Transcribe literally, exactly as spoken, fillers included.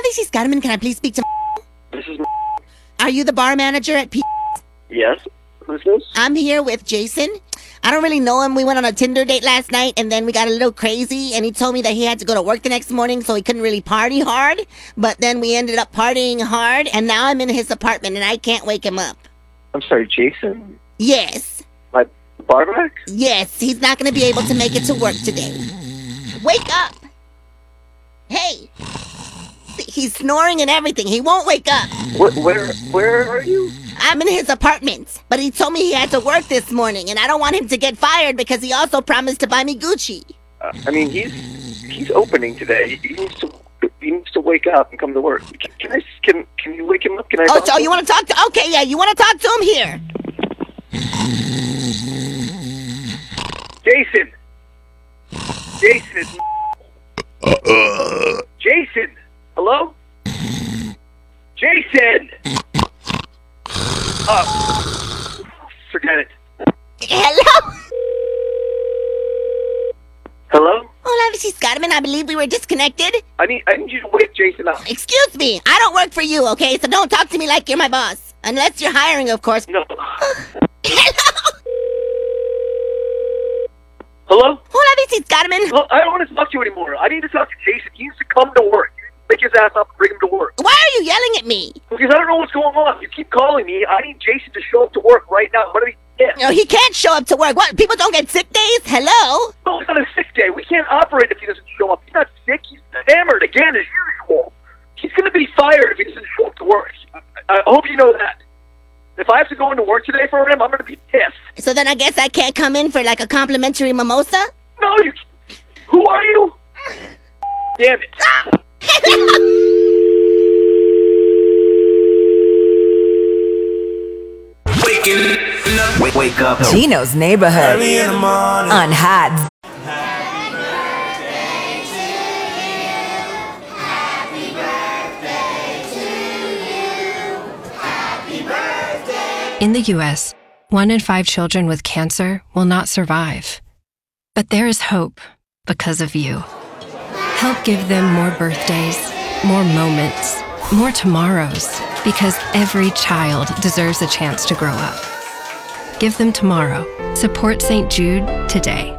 this is Carmen. Can I please speak to... This is... Are you the bar manager at P... Yes? Who's this? I'm here with Jason. I don't really know him. We went on a Tinder date last night, and then we got a little crazy, and he told me that he had to go to work the next morning, so he couldn't really party hard. But then we ended up partying hard, and now I'm in his apartment, and I can't wake him up. I'm sorry, Jason? Yes. My barback? Yes, he's not going to be able to make it to work today. Wake up! Hey! He's snoring and everything. He won't wake up. Where, where, where are you? I'm in his apartment, but he told me he had to work this morning, and I don't want him to get fired because he also promised to buy me Gucci. Uh, I mean, he's he's opening today. He needs to he needs to wake up and come to work. Can, can I can can you wake him up? Can I? Oh, so you want to talk to? Okay, yeah, you want to talk to him here? Jason. Jason. Jason. Hello. Jason. Oh, forget it. Hello? Hello? Hola, this is Carmen. I believe we were disconnected. I need I need you to wake Jason up. Excuse me. I don't work for you, okay? So don't talk to me like you're my boss. Unless you're hiring, of course. No. Hello? Hello? Hola, this is Carmen. Look, I don't want to talk to you anymore. I need to talk to Jason. He needs to come to work. Pick his ass up and bring him to work. Why are you yelling at me? Because I don't know what's going on. You keep calling me. I need Jason to show up to work right now. What do we get? No, he can't show up to work. What? People don't get sick days? Hello? No, it's not a sick day. We can't operate if he doesn't show up. He's not sick. He's hammered again as usual. He's going to be fired if he doesn't show up to work. I, I hope you know that. If I have to go into work today for him, I'm going to be pissed. So then I guess I can't come in for like a complimentary mimosa? No, you... Who are you? Damn it. Wake, wake up. Gino's Neighborhood on Hot. In the U S, one in five children with cancer will not survive. But there is hope because of you. Help give them more birthdays, more moments, more tomorrows, because every child deserves a chance to grow up. Give them tomorrow. Support Saint Jude today.